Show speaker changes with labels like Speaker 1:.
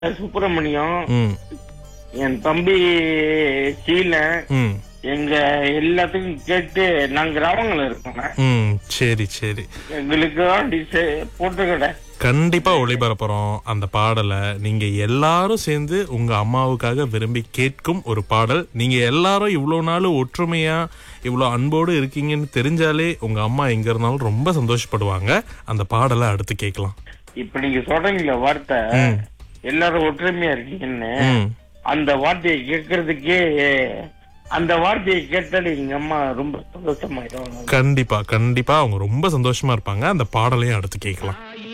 Speaker 1: சுப்பிரமணியம்,
Speaker 2: ம்
Speaker 1: என் தம்பி சீலன்,
Speaker 2: ம்
Speaker 1: எங்க எல்லாத்துக்கும் கேட்டு நாங்க கிராமங்கள்ல இருக்கோங்க.
Speaker 2: ம் சரி சரி
Speaker 1: எங்களுக்கு போட்டுக்கடை.
Speaker 2: கண்டிப்பா ஒளிபரப்புறோம் அந்த பாடலை. நீங்க எல்லாரும் சேர்ந்து உங்க அம்மாவுக்காக விரும்பி கேட்கும் ஒரு பாடல். நீங்க எல்லாரும் இவ்வளவு நாள் ஒற்றுமையா இவ்வளவு அன்போடு இருக்கீங்கன்னு தெரிஞ்சாலே உங்க அம்மா எங்க இருந்தாலும் ரொம்ப சந்தோஷப்படுவாங்க. அந்த பாடலை அடுத்து கேட்கலாம்.
Speaker 1: இப்ப நீங்க சொல்றீங்களா வார்த்தை,
Speaker 2: ம்.
Speaker 1: எல்லாரும் ஒற்றுமையா இருக்கீங்கன்னு,
Speaker 2: ம்.
Speaker 1: அந்த வார்த்தையை கேட்கறதுக்கே, அந்த வார்த்தையை கேட்டாலே எங்க அம்மா ரொம்ப சந்தோஷமாயிடும்.
Speaker 2: கண்டிப்பா கண்டிப்பா அவங்க ரொம்ப சந்தோஷமா இருப்பாங்க. அந்த பாடலையும் அடுத்து கேட்கலாம்.